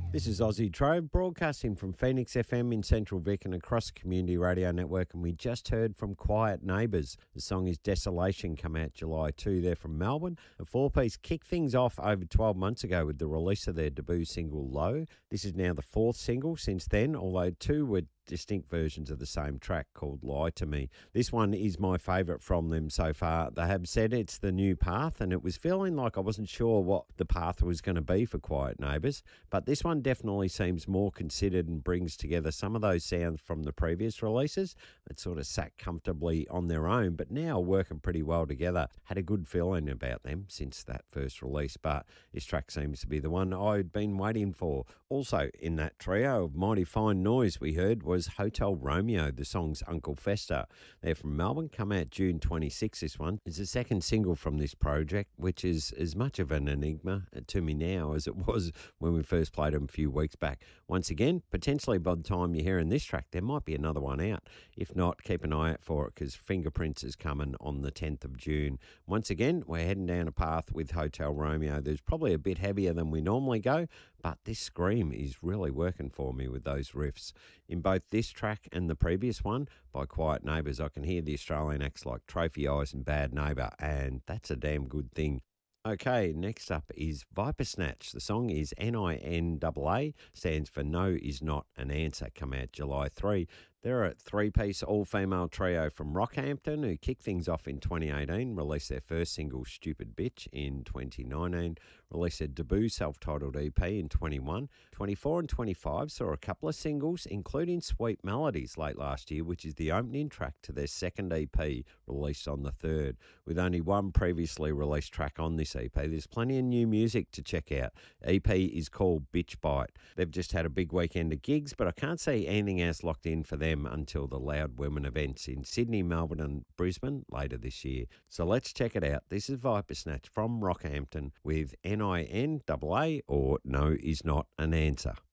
This is Aussie Trove broadcasting from Phoenix FM in Central Vic and across the Community Radio Network, and we just heard from Quiet Neighbours. The song is Desolation, come out July 2. They're from Melbourne. The four-piece kicked things off over 12 months ago with the release of their debut single Low. This is now the fourth single since then, although two were distinct versions of the same track called Lie to Me. This one is my favourite from them so far. They have said it's the new path, and it was feeling like I wasn't sure what the path was going to be for Quiet Neighbours, but this one definitely seems more considered and brings together some of those sounds from the previous releases that sort of sat comfortably on their own, but now working pretty well together. Had a good feeling about them since that first release, but this track seems to be the one I'd been waiting for. Also in that trio of mighty fine noise we heard was Hotel Romeo. The song's Uncle Fester. They're from Melbourne, come out June 26. This one is the second single from this project, which is as much of an enigma to me now as it was when we first played them a few weeks back. Once again, potentially by the time you're hearing this track, there might be another one out. If not, keep an eye out for it because Fingerprints is coming on the 10th of June. Once again, we're heading down a path with Hotel Romeo. There's probably a bit heavier than we normally go, but this scream is really working for me with those riffs. In both this track and the previous one by Quiet Neighbours, I can hear the Australian acts like Trophy Eyes and Bad Neighbour, and that's a damn good thing. Okay, next up is Viper Snatch. The song is NINAA, stands for No Is Not an Answer, come out July 3. They're a three-piece all-female trio from Rockhampton who kicked things off in 2018, released their first single Stupid Bitch in 2019, released their debut self-titled EP in 21. 24 and 25 saw a couple of singles, including Sweet Melodies late last year, which is the opening track to their second EP, released on the 3rd. With only one previously released track on this EP, there's plenty of new music to check out. EP is called Bitch Bite. They've just had a big weekend of gigs, but I can't see anything else locked in for them until the Loud Women events in Sydney, Melbourne and Brisbane later this year. So let's check it out. This is Viper Snatch from Rockhampton with NINAA, or No Is Not an Answer.